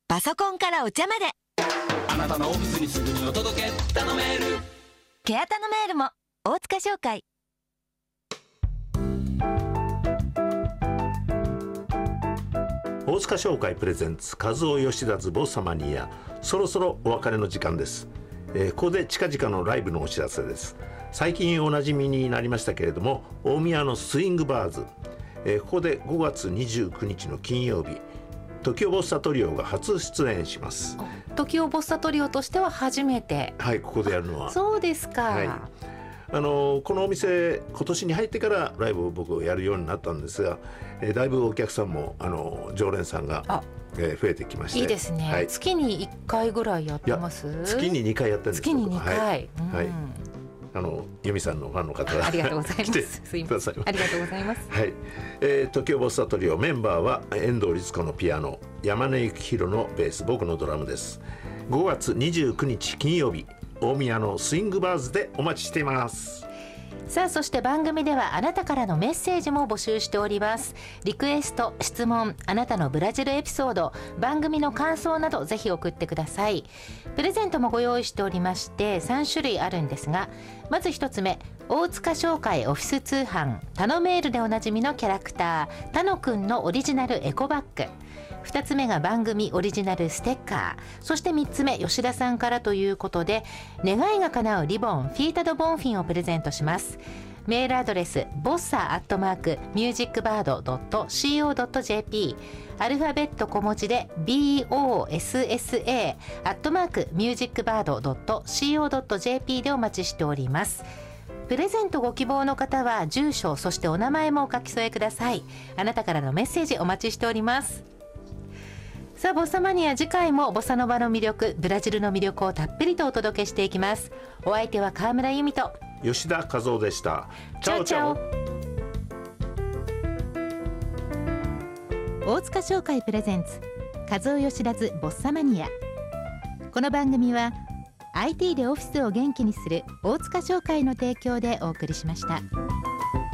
パソコンからお茶まで、 あなたのオフィスにすぐにお届け、頼める。 ケアタのメールも大塚商会。 大塚商会プレゼンツ和夫吉田ズボサマニア、そろそろお別れの時間です。ここで近々のライブのお知らせです。最近おなじみになりましたけれども、大宮のスイングバーズ、ここで5月29日の金曜日、TOKIOボッサトリオが初出演します。 TOKIOボッサトリオとしては初めて。 はい、ここでやるのは。 そうですか。 はい、このお店今年に入ってからライブを僕やるようになったんですが、だいぶお客さんも常連さんが増えてきまして。 いいですね、はい、月に1回ぐらいやってます？ 月に2回やってるんです。 月に2回、はい、 はい、由美さんのファンの方がありがとうございます。 来てください。 ありがとうございます。 はい、TOKIOボッサトリオメンバーは遠藤律子のピアノ、山根幸宏のベース、僕のドラムです。5月29日金曜日、大宮のスイングバーズでお待ちしています。 さあ、そして番組ではあなたからのメッセージも募集しております。リクエスト、質問、あなたのブラジルエピソード、番組の感想などぜひ送ってください。プレゼントもご用意しておりまして3種類あるんですが、まず1つ目、大塚商会オフィス通販タノメールでおなじみのキャラクタータノくんのオリジナルエコバッグ、2つ目が番組オリジナルステッカー、そして3つ目、吉田さんからということで願いが叶うリボンフィータドボンフィンをプレゼントします。メールアドレス bossa@musicbird.co.jp、 アルファベット小文字で bossa@musicbird.co.jp でお待ちしております。プレゼントご希望の方は住所、そしてお名前もお書き添えください。あなたからのメッセージお待ちしております。さあ、ボッサマニア、次回もボサノバの魅力、ブラジルの魅力をたっぷりとお届けしていきます。お相手は川村由美と吉田和夫でした。 チャオチャオ。大塚商会プレゼンツ和夫吉田ズボッサマニア。この番組は IT でオフィスを元気にする大塚商会の提供でお送りしました。